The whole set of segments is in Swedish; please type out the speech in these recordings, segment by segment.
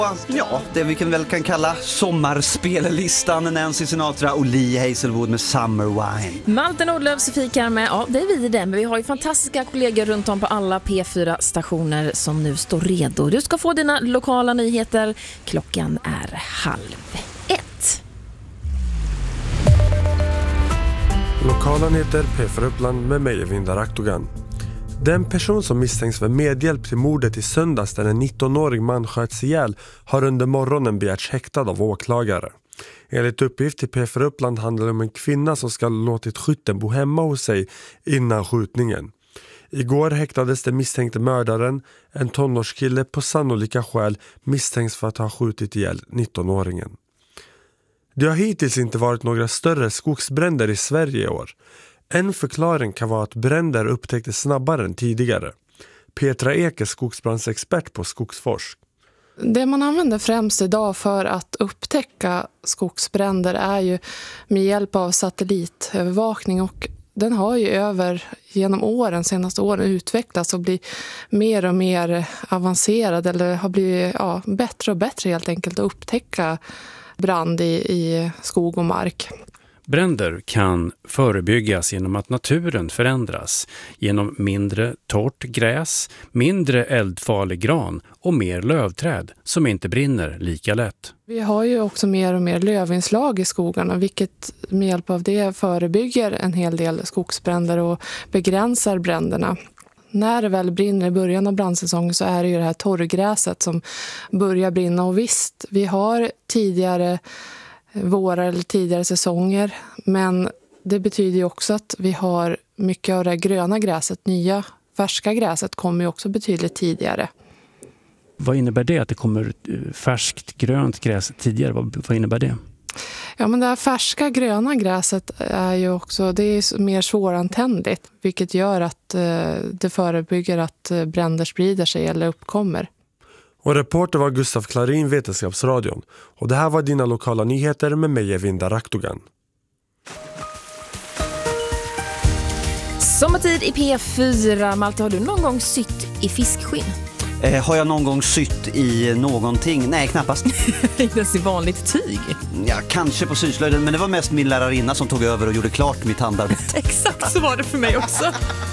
Ja, det vi väl kan kalla sommarspellistan. Nancy Sinatra och Lee Hazelwood med Summer Wine. Malte Nordlöf, Sofie Karme, ja det är vi det, men vi har ju fantastiska kollegor runt om på alla P4-stationer som nu står redo. Du ska få dina lokala nyheter. Klockan är 12:30. Lokala nyheter P4 Uppland med mig, Vinda Raktogan. Den person som misstänks för medhjälp till mordet i söndags där en 19-årig man sköts ihjäl har under morgonen begärts häktad av åklagare. Enligt uppgift till P4 Uppland handlar det om en kvinna som ska låtit skytten bo hemma hos sig innan skjutningen. Igår häktades den misstänkte mördaren, en tonårskille på sannolika skäl misstänks för att ha skjutit ihjäl 19-åringen. Det har hittills inte varit några större skogsbränder i Sverige i år. En förklaring kan vara att bränder upptäcktes snabbare än tidigare. Petra Ek är skogsbrandsexpert på Skogsforsk. Det man använder främst idag för att upptäcka skogsbränder är ju med hjälp av satellitövervakning, och den har ju genom senaste åren utvecklats och blivit mer och mer avancerad, eller har blivit bättre och bättre helt enkelt att upptäcka brand i skog och mark. Bränder kan förebyggas genom att naturen förändras, genom mindre torrt gräs, mindre eldfarlig gran och mer lövträd som inte brinner lika lätt. Vi har ju också mer och mer lövinslag i skogarna, vilket med hjälp av det förebygger en hel del skogsbränder och begränsar bränderna. När det väl brinner i början av brandsäsongen så är det ju det här torrgräset som börjar brinna, och visst, vi har tidigare vårar eller tidigare säsonger, men det betyder ju också att vi har mycket av det gröna gräset, nya färska gräset kommer ju också betydligt tidigare. Vad innebär det att det kommer färskt grönt gräs tidigare? Vad innebär det? Ja, men det här färska gröna gräset är ju också, det är mer svårantändligt, vilket gör att det förebygger att bränder sprider sig eller uppkommer. Och reporter var Gustav Klarin, Vetenskapsradion. Och det här var dina lokala nyheter med mig, Vinda Raktogan. Sommartid i P4. Malte, har du någon gång sytt i fiskskinn? Har jag någon gång sytt i någonting? Nej, knappast. Inte ens i vanligt tyg? Ja, kanske på syslöjden, men det var mest min lärarinna som tog över och gjorde klart mitt handarbete. Exakt så var det för mig också.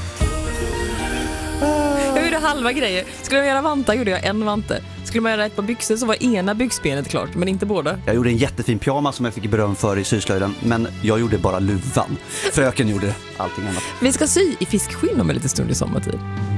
Jag gjorde halva grejer. Skulle jag göra vantar gjorde jag en vante. Skulle man göra ett par byxor så var ena byxbenet klart, men inte båda. Jag gjorde en jättefin pyjamas som jag fick beröm för i syslöjden, men jag gjorde bara luvan. Fröken gjorde allting annat. Vi ska sy i fiskskinn om en liten stund i sommartid.